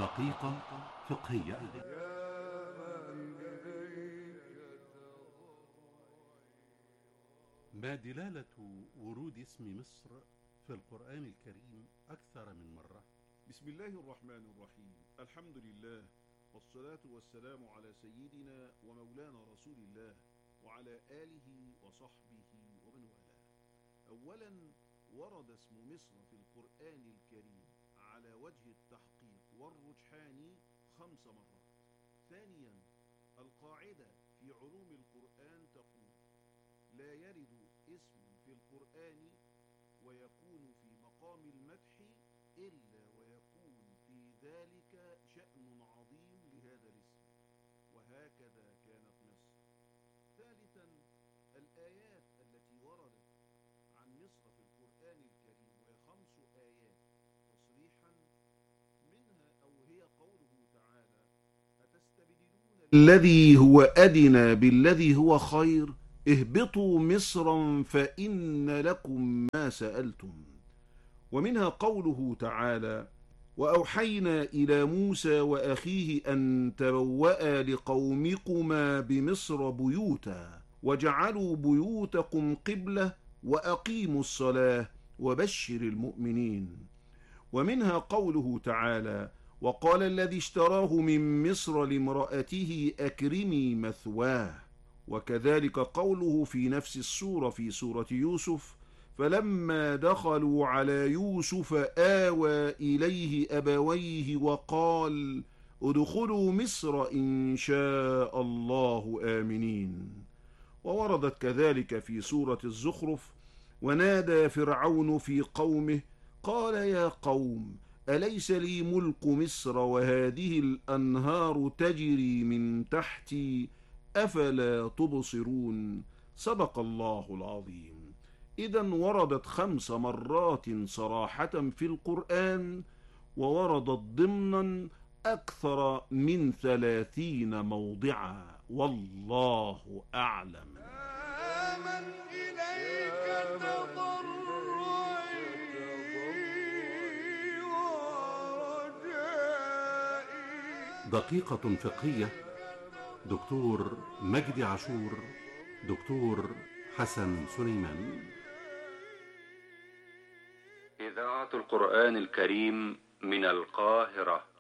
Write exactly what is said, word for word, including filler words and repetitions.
دقيقة فقهية. ما دلالة ورود اسم مصر في القرآن الكريم أكثر من مرة؟ بسم الله الرحمن الرحيم. الحمد لله والصلاة والسلام على سيدنا ومولانا رسول الله وعلى آله وصحبه ومن والاه. أولا، ورد اسم مصر في القرآن الكريم على وجه التحقيق والرجحان خمس مرات. ثانيا، القاعدة في علوم القرآن تقول: لا يرد اسم في القرآن ويكون في مقام المدح إلا ويكون في ذلك شأن عظيم لهذا الاسم، وهكذا كانت مصر. ثالثا، الآيات التي وردت عن مصر في القرآن الكريم وهي خمس آيات تصريحا، منها أو هي قوله تعالى: أتستبدلون الذي هو أدنى بالذي هو خير اهبطوا مصرا فإن لكم ما سألتم. ومنها قوله تعالى: وأوحينا إلى موسى وأخيه أن تبوأ لقومكما بمصر بيوتا وجعلوا بيوتكم قبلة وأقيموا الصلاة وبشر المؤمنين. ومنها قوله تعالى: وقال الذي اشتراه من مصر لامرأته أكرمي مثواه. وكذلك قوله في نفس السورة في سورة يوسف: فلما دخلوا على يوسف آوى إليه أبويه وقال ادخلوا مصر إن شاء الله آمنين. ووردت كذلك في سورة الزخرف: ونادى فرعون في قومه قال يا قوم أليس لي ملك مصر وهذه الأنهار تجري من تحتي أفلا تبصرون. صدق الله العظيم. إذن وردت خمس مرات صراحة في القرآن، ووردت ضمنا أكثر من ثلاثين موضعا، والله أعلم. آمن إليك تضرعي ورجائي. دقيقة فقهية. دكتور مجدي عاشور، دكتور حسن سليمان. إذاعة القرآن الكريم من القاهرة.